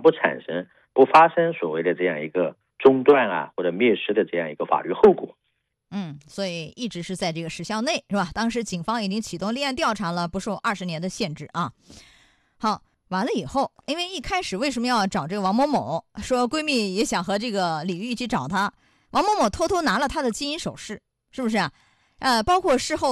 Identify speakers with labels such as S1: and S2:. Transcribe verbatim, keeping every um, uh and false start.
S1: 不产生、不发生所谓的这样一个中断啊或者灭失的这样一个法律后果。
S2: 嗯，所以一直是在这个时效内，是吧？当时警方已经启动立案调查了，不受二十年的限制啊。好，完了以后，因为一开始为什么要找这个王某某？说闺蜜也想和这个李玉一起找他，王某某偷偷拿了他的金银首饰，是不是啊？呃，包括事后